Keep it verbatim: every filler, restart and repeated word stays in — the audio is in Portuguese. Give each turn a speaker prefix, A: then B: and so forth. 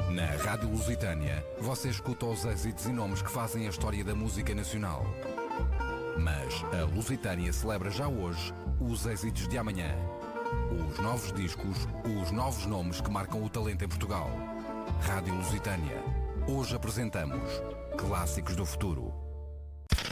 A: Na Rádio Lusitânia, você escuta os êxitos e nomes que fazem a história da música nacional. Mas a Lusitânia celebra já hoje os êxitos de amanhã. Os novos discos, os novos nomes que marcam o talento em Portugal. Rádio Lusitânia. Hoje apresentamos Clássicos do Futuro.